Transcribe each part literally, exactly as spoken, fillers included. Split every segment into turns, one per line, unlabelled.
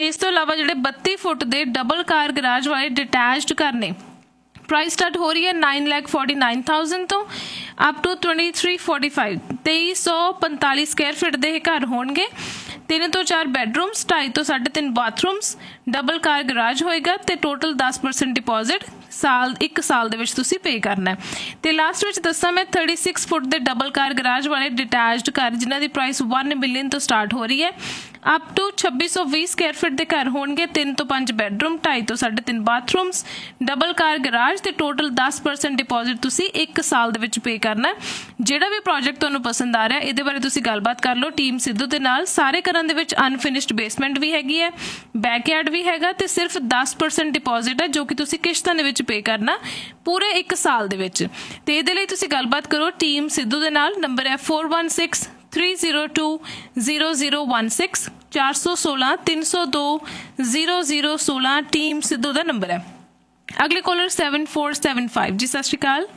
इस तो इलावा जिहड़े बत्ती फुट दे डबल कार गराज वाले डिटैच्ड घर ने प्राइस स्टार्ट हो रही है nine lakh forty nine thousand तो up to twenty three forty five तेई सौ पंताली स्क्वेयर फीट के घर होणगे। तीन तो चार बैडरूम्स, ढाई तो साढ़े तीन बाथरूम्स, डबल कार गराज होएगा ते टोटल दस परसेंट डिपॉजिट साल एक साल दे विच तुसीं पे करना है। ते लास्ट विच दस्सां मैं थर्टी सिक्स फुट दे डबल कार गराज वाले डिटैच्ड घर जिन्हां दी प्राइस वन मिलियन तो स्टार्ट हो रही है अप टू छब्बी सौ भी स्क्वेयर फीट के घर होणगे। तीन तो पांच बैडरूम, ढाई तो साढ़े तीन बाथरूम्स, डबल कार गराज ते टोटल दस परसेंट डिपॉजिट तुसीं एक साल दे विच पे करना है। जिहड़ा भी प्रोजेक्ट तुहानूं पसंद आ रहा इहदे बारे तुसीं गलबात कर लो टीम सिद्धू दे नाल। सारे घरां दे विच अनफिनिश्ड बेसमेंट भी हैगी है, बैकयार्ड भी हैगा ते सिर्फ दस परसेंट डिपॉजिट है जो कि तुसीं किश्तां दे विच पे करना पूरे एक साल दे विच। ते इहदे लई तुसीं गलबात करो टीम सिद्धू दे नाल। नंबर है four one six three zero to zero zero one six, चार सौ सोलह तीन सौ दो जीरो जीरो सोलह टीम सिद्धू का नंबर है। अगले collar seven four seven five G सत श्री अकाल।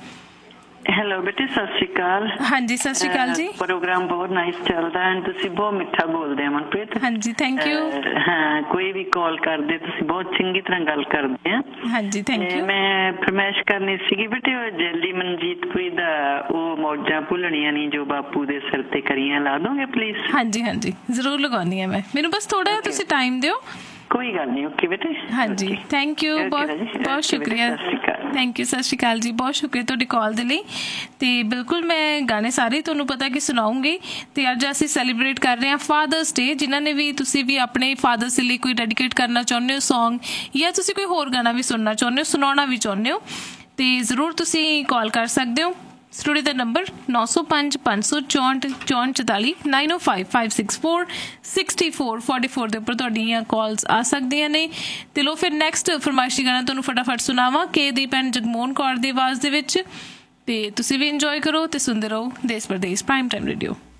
हेलो बेटे सत श्री अकाल।
हाँ जी सत श्री अकाल जी।
प्रोग्राम बहुत नाइस चल रहा है, तुसी बहुत मिठा बोलते हैं मनप्रीत।
हाँ जी थैंक यू।
हाँ कोई भी कॉल कर दे तुसी बहुत चंगी तरह गल करते हैं।
हाँ जी थैंक यू।
मैं फरमाइश करनी सी बेटे जल्दी मनजीतपुरी दा वो मौजा भुलनियां नहीं जो बापू दे सिर ते करियां ला दोगे प्लीज।
हाँ जी हाँ जी जरूर लगानी है मैं, मैनू बस थोड़ा जिहा तुसी टाइम दियो।
कोई गल नहीं ओके बेटे।
हाँ जी थैंक यू बहुत बहुत शुक्रिया। थैंक यू सत श्री अकाल जी, बहुत शुक्रिया तुहाडी कॉल दे लई। ते बिल्कुल मैं गाने सारे तुहानूं पता कि सुनाऊंगी। ते अज असीं सैलीब्रेट कर रहे हैं फादर्स डे। जिन्हां ने भी तुसीं भी अपने फादर्स दे लई कोई डेडिकेट करना चाहुंदे हो सॉन्ग या तुसीं कोई होर गाना भी सुनना चाहुंदे हो, सुनाउणा भी चाहुंदे हो ते जरूर तुसीं कॉल कर सकदे हो। स्टूडियो का नंबर नौ सौ पाँच पाँच सौ चौंठ चौंठ चौताली नाइन ओ five five six four sixty four forty four के उपर तुहाडियां कॉल्स आ सकदियां ने। ते लो फिर नैक्सट फरमाइशी गाना तुहानूं फटाफट सुनावां के दी भैन जगमोहन कौर दी आवाज़ दे विच। ते तुसीं भी इंजॉय करो ते सुनदे रहो देश परदेश प्राइम टाइम रेडियो।